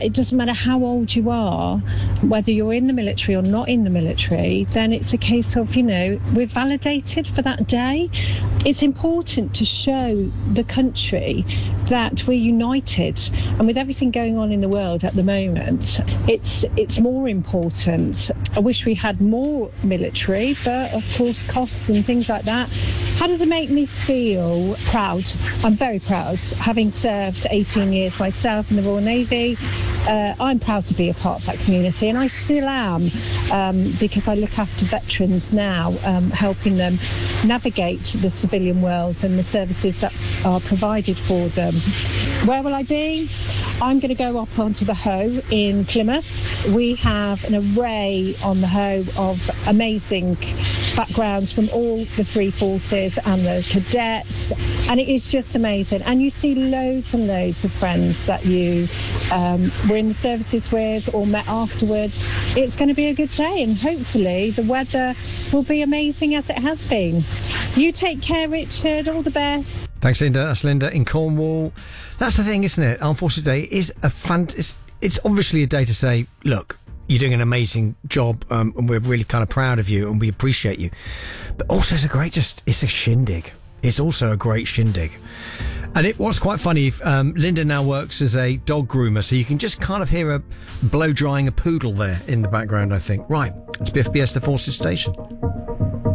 that it doesn't matter how old you are, whether you're in the military or not in the military, then it's a case of, we're validated for that day. It's important to show the country that we're united. And with everything going on in the world at the moment, it's more important. I wish we had more military, but of course costs and things like that. How does it make me feel? Proud. I'm very proud. Having served 18 years myself in the Royal Navy, I'm proud to be a part of that community, and I still am, because I look after veterans now, helping them navigate the civilian world and the services that are provided for them. Where will I be? I'm going to go up onto the Hoe in Plymouth. We have an array on the Hoe of amazing backgrounds from all the three forces and the cadets, and it is just amazing. And you see loads and loads of friends that you were in the services with or met afterwards. It's going to be a good day, and hopefully the weather will be amazing as it has been. You take care, Richard. All the best. Thanks, Linda. That's Linda in Cornwall. That's the thing, isn't it? Armed Forces Day is it's obviously a day to say, look, you're doing an amazing job, and we're really kind of proud of you and we appreciate you. But also it's a shindig. It's also a great shindig. And it was quite funny. Linda now works as a dog groomer, so you can just kind of hear her blow drying a poodle there in the background, I think. Right, it's Biff BS, the Forces Station.